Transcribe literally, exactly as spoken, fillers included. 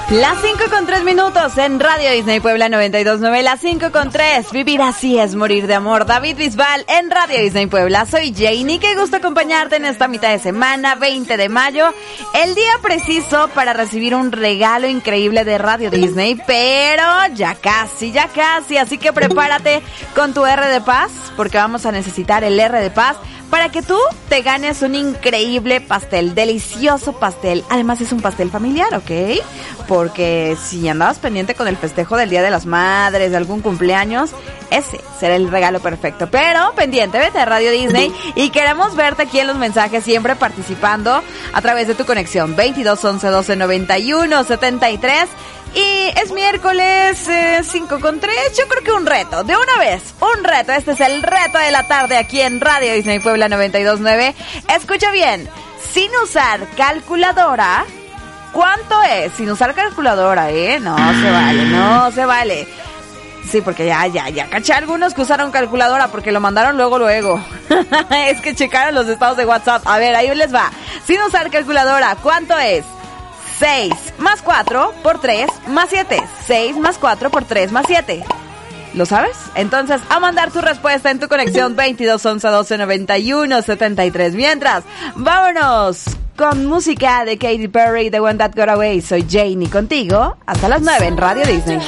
Las cinco con tres minutos en Radio Disney Puebla noventa y dos punto nueve. Las cinco con tres. Vivir así es morir de amor. David Bisbal en Radio Disney Puebla. Soy Janie. Qué gusto acompañarte en esta mitad de semana, veinte de mayo. El día preciso para recibir un regalo increíble de Radio Disney. Pero ya casi, ya casi. Así que prepárate con tu R de Paz, porque vamos a necesitar el R de Paz para que tú te ganes un increíble pastel, delicioso pastel. Además es un pastel familiar, ¿ok? Porque si andabas pendiente con el festejo del Día de las Madres, de algún cumpleaños, ese será el regalo perfecto. Pero pendiente, vete a Radio Disney y queremos verte aquí en los mensajes, siempre participando a través de tu conexión veintidós once doce noventa y uno setenta y tres. Y es miércoles eh, cinco con tres. Yo creo que un reto, de una vez, un reto. Este es el reto de la tarde aquí en Radio Disney Puebla noventa y dos punto nueve. Escucha bien, sin usar calculadora. ¿Cuánto es? Sin usar calculadora, ¿eh? No se vale, no se vale. Sí, porque ya, ya, ya caché a algunos que usaron calculadora porque lo mandaron luego, luego. Es que checaron los estados de WhatsApp. A ver, ahí les va. Sin usar calculadora, ¿cuánto es? seis más cuatro por tres más siete. seis más cuatro por tres más siete. ¿Lo sabes? Entonces, a mandar tu respuesta en tu conexión veintidós once doce noventa y uno setenta y tres. Mientras, vámonos con música de Katy Perry, The One That Got Away. Soy Janie contigo hasta las nueve en Radio Disney.